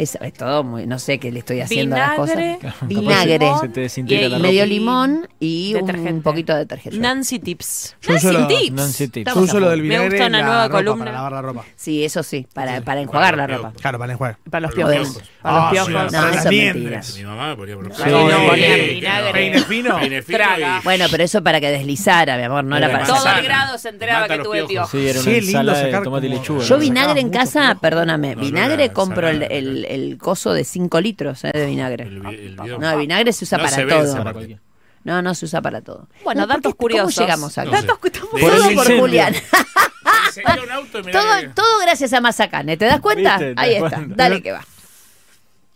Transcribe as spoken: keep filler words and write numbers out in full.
Es, es todo muy, no sé qué le estoy haciendo Vinagre, a las cosas. Vinagre, Se te desintegra y- la medio ropa. limón y Detergente. un poquito de detergente. Nancy Tips. Yo Nancy uso lo- Tips. Nancy Tips. Yo Estamos uso a lo full. del Me vinagre gusta una en la nueva ropa, columna. para lavar la ropa. Sí, eso sí, para, para enjuagar la Para los ropa. piojos. Claro, para el enjuague. Para los Para los piojos. piojos. Para los Ah, piojos. sí, No, para eso las es liendres. mentira. Mi mamá me ponía por los Sí, piojos. no, Sí, ponía sí, vinagre. Peine fino. Peine fino Traga. y- Bueno, pero eso para que deslizara, mi amor, no era Pero para más Todo sacar. el sana. grado se enteraba Mata que los tuve piojos. piojos. Sí, era una Qué lindo ensalada de sacar tomate y como- lechuga. Yo ¿no? vinagre en mucho casa, piojo. perdóname, No, no vinagre era compro el, ensalada, el, el coso de cinco litros eh, de vinagre. El, vi- el bidón. No, el vinagre se usa No para se todo. vence, Para aparte. cualquier. No, no se usa para todo. Bueno, No, ¿por datos qué- curiosos. ¿Cómo llegamos acá? No Datos sé. que estamos De- Por el Todo por incendio. Julián. Incendió un auto y mirá todo, que- todo gracias a Mazacane. ¿Te das cuenta? ¿Viste? ¿Te Ahí das está. cuenta? Dale que va.